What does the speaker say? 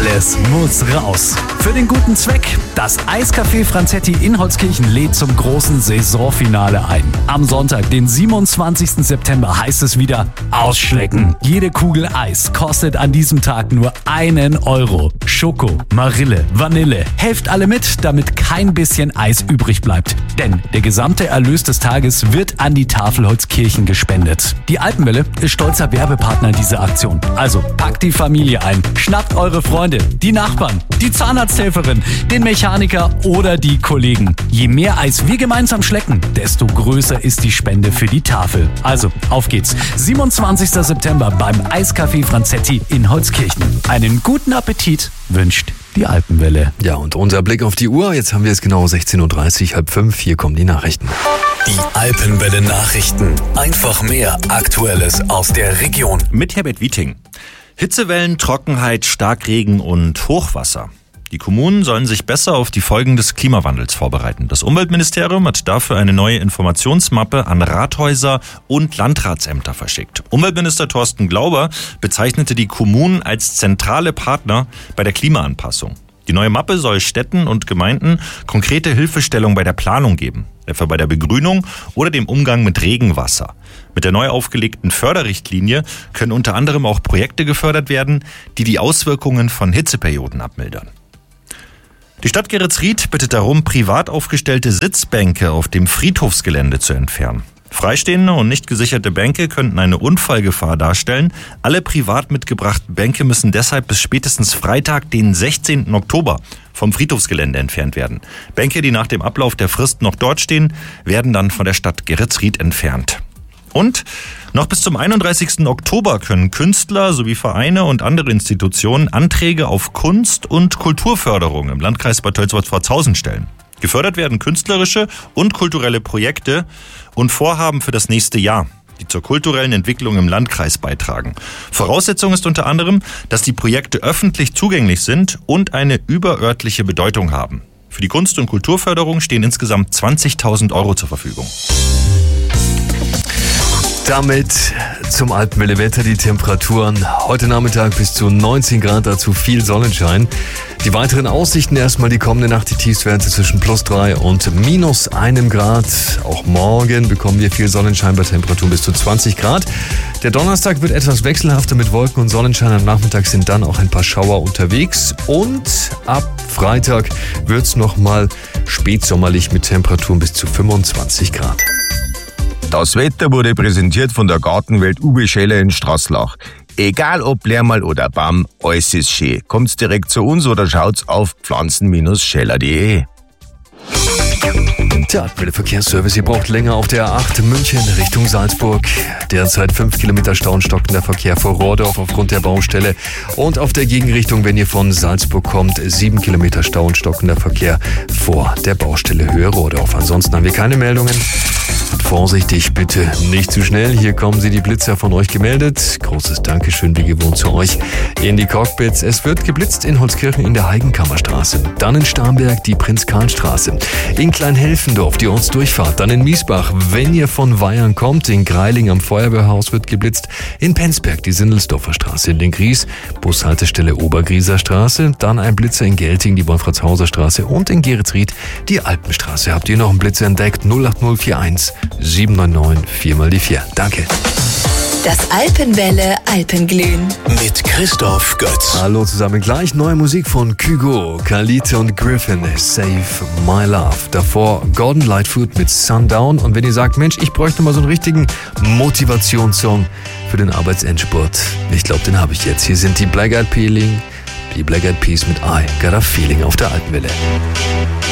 Alles muss raus. Für den guten Zweck. Das Eiscafé Franzetti in Holzkirchen lädt zum großen Saisonfinale ein. Am Sonntag, den 27. September, heißt es wieder ausschlecken. Jede Kugel Eis kostet an diesem Tag nur 1 Euro. Schoko, Marille, Vanille. Helft alle mit, damit kein bisschen Eis übrig bleibt. Denn der gesamte Erlös des Tages wird an die Tafel Holzkirchen gespendet. Die Alpenwelle ist stolzer Werbepartner dieser Aktion. Also packt die Familie ein, schnappt eure Freunde, die Nachbarn, die Zahnarzthelferin, den Mechaniker oder die Kollegen. Je mehr Eis wir gemeinsam schlecken, desto größer ist die Spende für die Tafel. Also, auf geht's. 27. September beim Eiscafé Franzetti in Holzkirchen. Einen guten Appetit wünscht die Alpenwelle. Ja, und unser Blick auf die Uhr. Jetzt haben wir es genau 16.30 Uhr, 4:30. Hier kommen die Nachrichten. Die Alpenwelle Nachrichten. Einfach mehr Aktuelles aus der Region. Mit Herbert Wieting. Hitzewellen, Trockenheit, Starkregen und Hochwasser. Die Kommunen sollen sich besser auf die Folgen des Klimawandels vorbereiten. Das Umweltministerium hat dafür eine neue Informationsmappe an Rathäuser und Landratsämter verschickt. Umweltminister Thorsten Glauber bezeichnete die Kommunen als zentrale Partner bei der Klimaanpassung. Die neue Mappe soll Städten und Gemeinden konkrete Hilfestellung bei der Planung geben, etwa bei der Begrünung oder dem Umgang mit Regenwasser. Mit der neu aufgelegten Förderrichtlinie können unter anderem auch Projekte gefördert werden, die die Auswirkungen von Hitzeperioden abmildern. Die Stadt Geretsried bittet darum, privat aufgestellte Sitzbänke auf dem Friedhofsgelände zu entfernen. Freistehende und nicht gesicherte Bänke könnten eine Unfallgefahr darstellen. Alle privat mitgebrachten Bänke müssen deshalb bis spätestens Freitag, den 16. Oktober, vom Friedhofsgelände entfernt werden. Bänke, die nach dem Ablauf der Frist noch dort stehen, werden dann von der Stadt Geretsried entfernt. Und noch bis zum 31. Oktober können Künstler sowie Vereine und andere Institutionen Anträge auf Kunst- und Kulturförderung im Landkreis Bad Tölzwart-Pforzhausen stellen. Gefördert werden künstlerische und kulturelle Projekte und Vorhaben für das nächste Jahr, die zur kulturellen Entwicklung im Landkreis beitragen. Voraussetzung ist unter anderem, dass die Projekte öffentlich zugänglich sind und eine überörtliche Bedeutung haben. Für die Kunst- und Kulturförderung stehen insgesamt 20.000 Euro zur Verfügung. Damit zum Alpenwelle-Wetter. Die Temperaturen heute Nachmittag bis zu 19 Grad, dazu viel Sonnenschein. Die weiteren Aussichten erstmal die kommende Nacht, die Tiefstwerte zwischen +3 und -1 Grad. Auch morgen bekommen wir viel Sonnenschein bei Temperaturen bis zu 20 Grad. Der Donnerstag wird etwas wechselhafter mit Wolken und Sonnenschein. Am Nachmittag sind dann auch ein paar Schauer unterwegs. Und ab Freitag wird es nochmal spätsommerlich mit Temperaturen bis zu 25 Grad. Das Wetter wurde präsentiert von der Gartenwelt Uwe Scheller in Straßlach. Egal ob Lärmal oder Baum, alles ist schön. Kommt's direkt zu uns oder schaut's auf pflanzen-scheller.de. Der Alpenwelle-Verkehrsservice, ihr braucht länger auf der A8 München Richtung Salzburg. Derzeit 5 Kilometer Stau, stockender Verkehr vor Rohrdorf aufgrund der Baustelle. Und auf der Gegenrichtung, wenn ihr von Salzburg kommt, 7 Kilometer Stau und stockender Verkehr vor der Baustelle Höhe Rohrdorf. Ansonsten haben wir keine Meldungen. Vorsichtig bitte, nicht zu schnell. Hier kommen sie, die Blitzer von euch gemeldet. Großes Dankeschön, wie gewohnt, zu euch in die Cockpits. Es wird geblitzt in Holzkirchen in der Heigenkammerstraße. Dann in Starnberg die Prinz-Karl-Straße. In Kleinhelfendorf die Ortsdurchfahrt. Dann in Miesbach, wenn ihr von Weyern kommt. In Greiling am Feuerwehrhaus wird geblitzt. In Penzberg die Sindelsdorfer Straße. In den Gries, Bushaltestelle Obergrieser Straße. Dann ein Blitzer in Gelting, die Wolfratshauser Straße. Und in Geretsried die Alpenstraße. Habt ihr noch einen Blitzer entdeckt? 08041 799 4x4. Danke. Das Alpenwelle Alpenglühen. Mit Christoph Götz. Hallo zusammen, gleich neue Musik von Kygo, Kalite und Griffin, Save My Love. Davor Gordon Lightfoot mit Sundown. Und wenn ihr sagt, Mensch, ich bräuchte mal so einen richtigen Motivationssong für den Arbeitsendspurt, ich glaube, den habe ich jetzt. Hier sind die Black Eyed Peas mit I Got a Feeling auf der Alpenwelle.